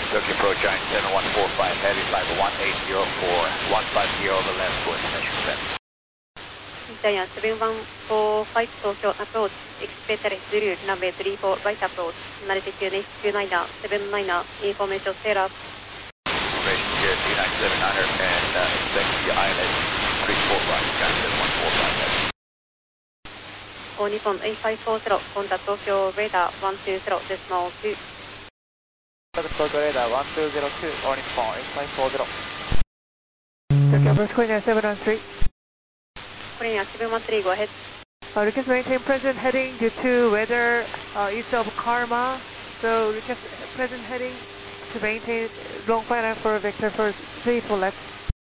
Turkey Pro Giant 7145, heavy flight 1804, 150 over left to destination set. Giant 7145 Tokyo approach, expect Zulu, runway 34 right approach, altitude 29er, 79er, information set up. Information here 3979er and expect the islet 34 right, Giant 7145 heavy. All Nippon 8540, contact Tokyo radar 120.2. Tokyo radar 1202, all Nippon 8540. Tokyo approach Korea 713. Korea 713, go ahead. Request maintain present heading due to weather east of Karma. So request present heading to maintain long final for vector for 3 for left.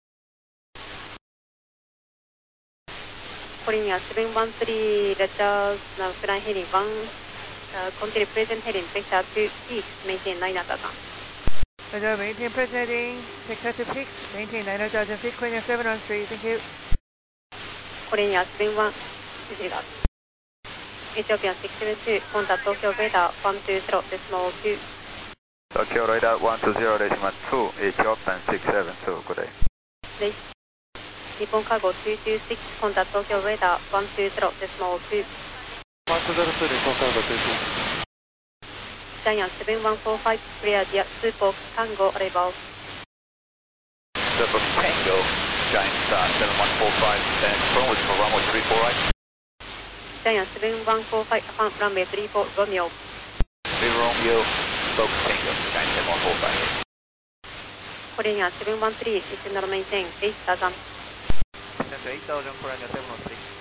Korea 713, Roger, now flying heading 1, continue present heading vector to peak, maintain 9,000. Roger, maintain present heading vector to peak, maintain 9,000 feet, Korea 713, thank you. Korea 71, disregard. Ethiopian 672, contact Tokyo radar 120.2. Tokyo radar 120.2, Ethiopian 672, good day. Day. Nippon cargo 226, contact Tokyo radar 120.2. 120, Nippon cargo 226. Giant 7145, clear the Super Tango arrival. Super Tango, Giant 7145, and phone was for runway 34 right. Giant 7145, runway 34 Romeo. 3 Romeo, Super Tango, Giant 7145. Korea 713, is not maintain 8,000. 8,000 Korea 713.